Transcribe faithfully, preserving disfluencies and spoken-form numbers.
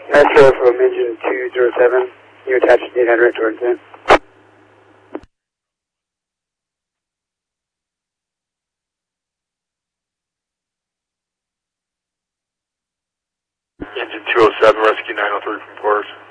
Metro from engine two zero seven. You attach eight hundred towards it. Engine two oh seven, rescue nine oh three from Forest.